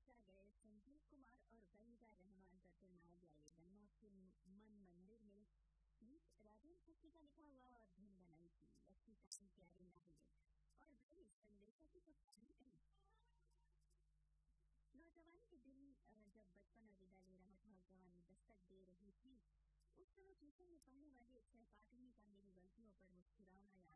आ गए संजीव कुमार और वहीदा रहमान का फिल्माया गया ये गाना मन मंदिर में गीत राजेंद्र कुश्ती का लिखा हुआ और धुन बनाई थी लक्ष्मीकांत प्यारे नाम ने। और भाई संदेशा की तो कहीं नौजवानी के दिन जब बचपन विदा ले रहा था और जवानी दस्तक दे रही थी, उस समय ट्यूशन में पढ़ने वाली एक सहपाठिनी का मेरी गलतियों पर मुस्कुराना